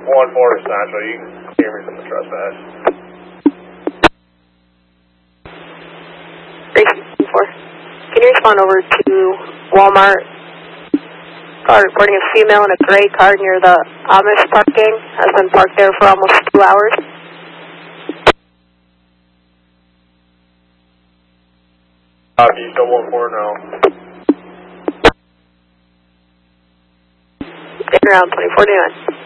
1-4 Sancho, you can hear me from the trespass. 364. Can you respond over to Walmart? Car reporting a female in a gray car near the Amish parking. Has been parked there for almost 2 hours. Copy, still 1-4 now. Around 2049.